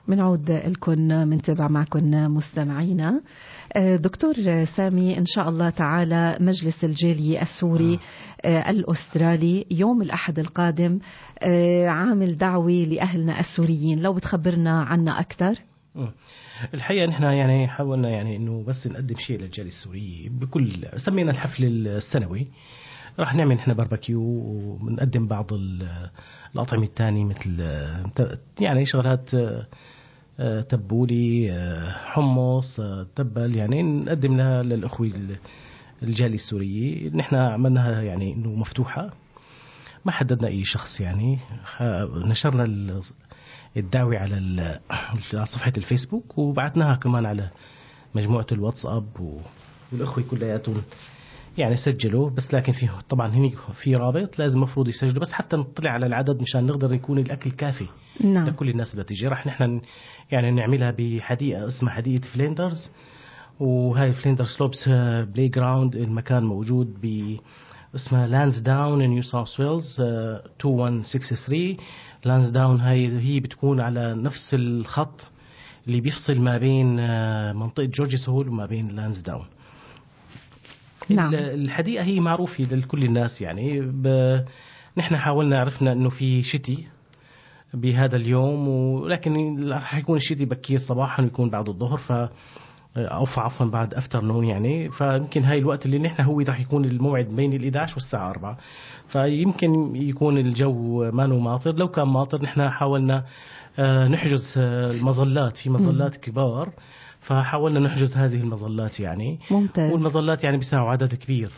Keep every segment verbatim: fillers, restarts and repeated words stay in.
منعود لكم منتابع معكم مستمعينا. دكتور سامي، إن شاء الله تعالى مجلس الجالية السوري آه. الأسترالي يوم الأحد القادم آه عامل دعوة لأهلنا السوريين، لو بتخبرنا عنها أكثر. الحقيقة نحن يعني حاولنا يعني إنه بس نقدم شيء للجالية السورية بكل، سمينا الحفل السنوي. راح نعمل نحن باربيكيو ونقدم بعض الأطعمة الثانية مثل يعني شغلات تبولي، حمص، تبل، يعني نقدم لها للأخوة الجالية السورية. نحن عملناها يعني إنه مفتوحة، ما حددنا أي شخص، يعني نشرنا الدعوة على صفحة الفيسبوك وبعتناها كمان على مجموعة الواتساب، والأخوة كلياتهم يعني سجلوا. بس لكن فيه طبعا هني في رابط لازم مفروض يسجلوا بس حتى نطلع على العدد مشان نقدر يكون الأكل كافي. نعم. لكل الناس اللي تيجي. راح نحن يعني نعملها بحديقة اسمها حديقة فليندرز، وهاي فليندرز سلوبس بلاي جراوند. المكان موجود ب اسمها لانسداون نيو ساوث ويلز اثنين واحد ستة ثلاثة. لانسداون هاي هي بتكون على نفس الخط اللي بيفصل ما بين منطقة جورجيا هول وما بين لانسداون. نعم. الحديقة هي معروفة لكل الناس، يعني ب... نحن حاولنا عرفنا انه في شتي بهذا اليوم، ولكن راح يكون الشتي بكير صباحا ويكون بعد الظهر، ف او عفوا بعد افترنون، يعني فيمكن هاي الوقت اللي نحن هو راح يكون الموعد بين الإحدى عشر والساعة أربعة، فيمكن يكون الجو ما له ماطر. لو كان ماطر نحن حاولنا نحجز المظلات، في مظلات كبار، فحاولنا نحجز هذه المظلات يعني. ممتاز. والمظلات يعني بيساعوا عدد كبير،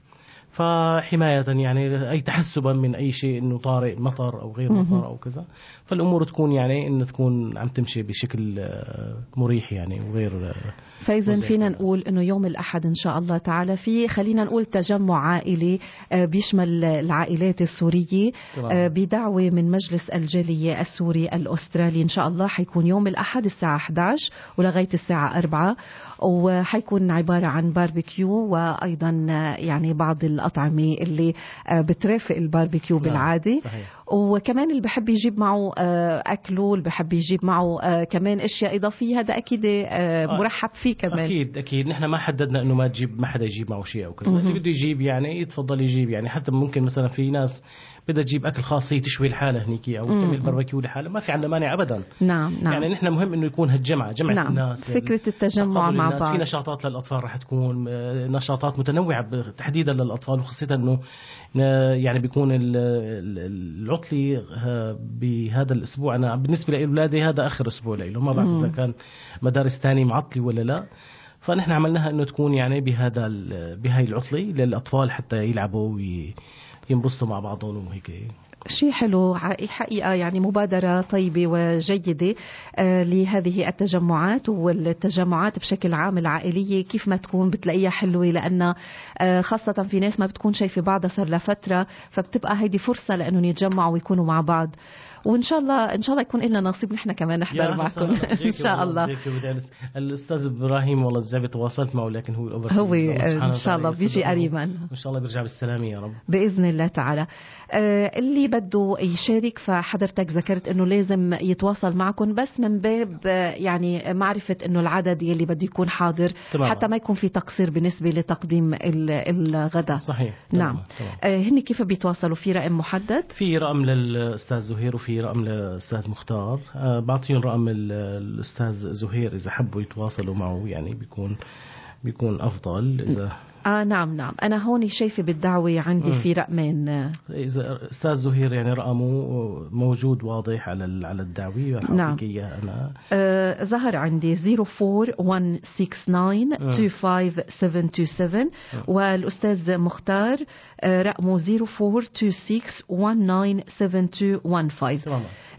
فحماية يعني أي تحسبا من أي شيء إنه طارئ مطر أو غير مطر أو كذا، فالأمور تكون يعني إنه تكون عم تمشي بشكل مريح يعني وغير. فإذا فينا نقول إنه يوم الأحد إن شاء الله تعالى في خلينا نقول تجمع عائلي بيشمل العائلات السورية بدعوة من مجلس الجالية السوري الأسترالي. إن شاء الله حيكون يوم الأحد الساعة إحدى عشر ولغاية الساعة أربعة، وحيكون عبارة عن باربيكيو وأيضا يعني بعض الأطعمة اللي بترافق الباربيكيو بالعادة. صحيح. وكمان اللي بحب يجيب معه أكله، اللي بحب يجيب معه كمان أشياء إضافية، هذا أكيد مرحب فيه كمان. أكيد أكيد نحن ما حددنا إنه ما تجيب، ما حدا يجيب معه شيء أو كذا. اللي بده يجيب يعني يتفضل يجيب، يعني حتى ممكن مثلا في ناس بدها تجيب أكل خاص هي تشوي لحالها هنيك أو تعمل باربيكيو لحالها، ما في عندنا مانع أبدا. نعم نعم. يعني نحن مهم إنه يكون هالجمعة جمعة نعم. الناس، فكرة التجمع مع بعض. في نشاطات للأطفال راح تكون نشاطات متنوعة تحديدا للأطفال، وخاصة إنه يعني بيكون العطلة بهذا الأسبوع. أنا بالنسبة لأولادي هذا آخر أسبوع لهم، ما بعرف إذا كان مدارس تاني معطلة ولا لا، فنحن عملناها إنه تكون يعني بهذا بهاي العطلة للأطفال حتى يلعبوا وينبسطوا مع بعضهم وهيك. شيء حلو حقيقة، يعني مبادرة طيبة وجيدة آه لهذه التجمعات والتجمعات بشكل عام العائلية. كيف ما تكون بتلاقيها حلوة، لأن آه خاصة في ناس ما بتكون شايفة بعضها صار لفترة، فبتبقى هيدي فرصة لأنهم يتجمعوا ويكونوا مع بعض. وإن شاء الله إن شاء الله يكون لنا نصيب نحن كمان نحضر معكم إن شاء الله. الأستاذ إبراهيم والله زي تواصلت معه، لكن هو هو إن شاء الله بيجي قريبا إن شاء الله بيرجع بالسلامة يا رب بإذن الله تعالى. آه اللي بده يشارك، فحضرتك ذكرت إنه لازم يتواصل معكم بس من باب يعني معرفة إنه العدد يلي بده يكون حاضر تمام. حتى ما يكون في تقصير بالنسبة لتقديم الغداء. صحيح. نعم تمام. آه هني كيف بيتواصلوا؟ في رقم محدد؟ في رقم للأستاذ زهير وفي رقم للأستاذ مختار. آه بعطيهم رقم الأستاذ زهير إذا حبوا يتواصلوا معه، يعني بيكون بيكون أفضل. إذا آه نعم نعم أنا هون شايفة بالدعوة عندي م. في رقمين. إذا أستاذ زهير يعني رقمه موجود واضح على على الدعوة. نعم. إياه أنا آه ظهر عندي صفر أربعة واحد ستة تسعة اثنين خمسة سبعة اثنين سبعة، والأستاذ مختار آه رقمه صفر أربعة اثنين ستة واحد تسعة سبعة اثنين واحد خمسة.